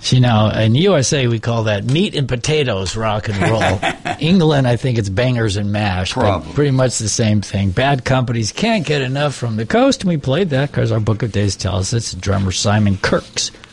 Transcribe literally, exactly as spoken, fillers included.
You know, in the U S A, we call that meat and potatoes rock and roll. England, I think it's bangers and mash, Probably. but pretty much the same thing. Bad Companies can't get enough from the coast, and we played that because our Book of Days tells us it's drummer Simon Kirk's